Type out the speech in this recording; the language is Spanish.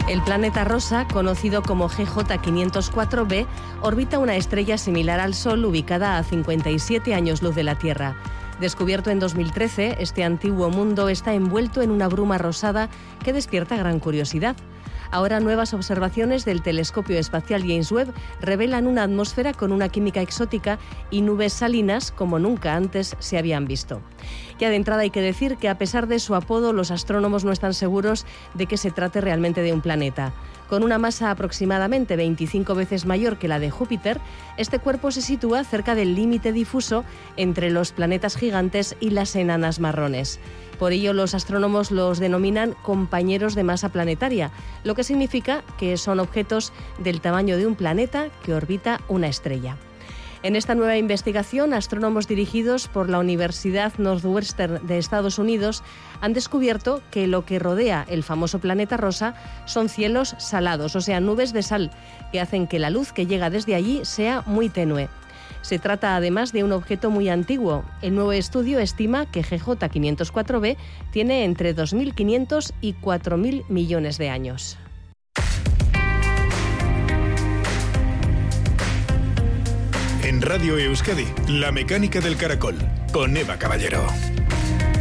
El planeta rosa, conocido como GJ504b, orbita una estrella similar al Sol ubicada a 57 años luz de la Tierra. Descubierto en 2013, este antiguo mundo está envuelto en una bruma rosada que despierta gran curiosidad. Ahora nuevas observaciones del telescopio espacial James Webb revelan una atmósfera con una química exótica y nubes salinas como nunca antes se habían visto. Ya de entrada hay que decir que a pesar de su apodo, los astrónomos no están seguros de que se trate realmente de un planeta. Con una masa aproximadamente 25 veces mayor que la de Júpiter, este cuerpo se sitúa cerca del límite difuso entre los planetas gigantes y las enanas marrones. Por ello, los astrónomos los denominan compañeros de masa planetaria, lo que significa que son objetos del tamaño de un planeta que orbita una estrella. En esta nueva investigación, astrónomos dirigidos por la Universidad Northwestern de Estados Unidos han descubierto que lo que rodea el famoso planeta rosa son cielos salados, o sea, nubes de sal, que hacen que la luz que llega desde allí sea muy tenue. Se trata además de un objeto muy antiguo. El nuevo estudio estima que GJ504b tiene entre 2.500 y 4.000 millones de años. En Radio Euskadi, La Mecánica del Caracol, con Eva Caballero.